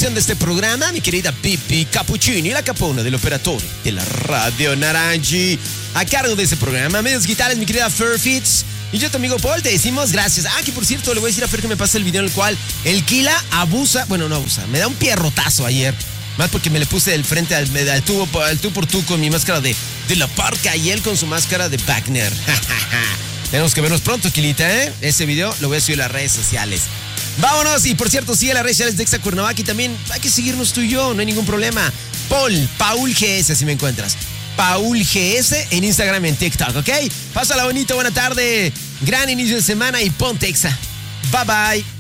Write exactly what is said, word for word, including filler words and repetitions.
producción de este programa, mi querida Pipi Cappuccini, la capona del operador de la Radio Naranji. A cargo de este programa, medios digitales, mi querida Furfits. Y yo, tu amigo Paul, te decimos gracias. Ah, que por cierto, le voy a decir a Fer que me pase el video en el cual el Kila abusa, bueno, no abusa, me da un pierrotazo ayer. Más porque me le puse del frente al, al, tubo, al tú por tú con mi máscara de, de la parca y él con su máscara de Wagner. Tenemos que vernos pronto, Kilita, ¿eh? Ese video lo voy a subir a las redes sociales. Vámonos, y por cierto, sigue las redes sociales de Exa Cuernavaca y también hay que seguirnos tú y yo, no hay ningún problema. Paul, Paul G S, si me encuentras. Paul G S en Instagram y en TikTok, ¿ok? Pásala bonito, buena tarde, gran inicio de semana y ponte Exa. Bye bye.